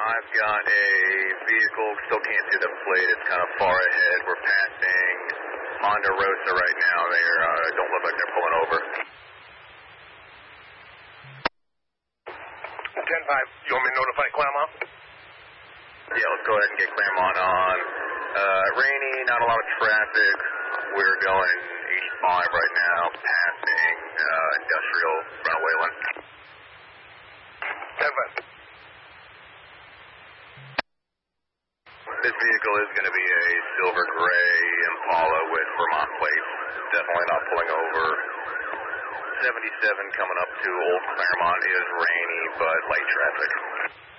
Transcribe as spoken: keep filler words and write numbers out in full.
I've got a vehicle, still can't see the plate, it's kind of far ahead. We're passing Monte Rosa right now. They uh, don't look like they're pulling over. ten five, you want me to notify Claremont? Yeah, let's go ahead and get Claremont on. Uh, rainy, not a lot of traffic. We're going eighty-five right now, passing uh, Industrial Runaway Lane. ten five. This vehicle is going to be a silver gray Impala with Vermont plates. Definitely not pulling over. seventy-seven coming up to Old Claremont is rainy, but light traffic.